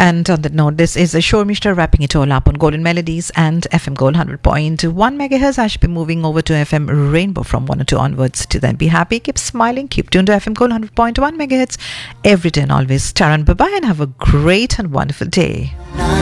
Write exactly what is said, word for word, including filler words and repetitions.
And on that note, this is a show Mister wrapping it all up on Golden Melodies and F M Gold one hundred point one megahertz. I should be moving over to F M Rainbow from one oh two onwards. To then be happy, keep smiling, keep tuned to F M Gold one hundred point one megahertz every day and always. Taran, bye-bye and have a great and wonderful day.